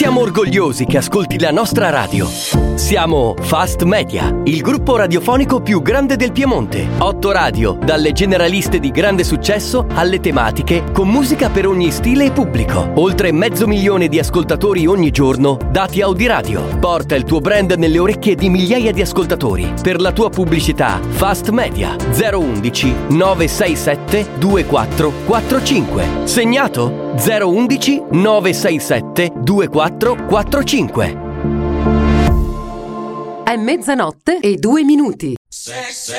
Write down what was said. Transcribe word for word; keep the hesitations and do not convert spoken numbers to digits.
Siamo orgogliosi che ascolti la nostra radio. Siamo Fast Media, il gruppo radiofonico più grande del Piemonte. Otto radio, dalle generaliste di grande successo alle tematiche, con musica per ogni stile e pubblico. Oltre mezzo milione di ascoltatori ogni giorno, dati Audiradio. Porta il tuo brand nelle orecchie di migliaia di ascoltatori. Per la tua pubblicità, Fast Media zero undici nove sei sette due quattro quattro cinque. Segnato? zero undici nove sei sette due quattro quattro cinque. È mezzanotte e due minuti. Sex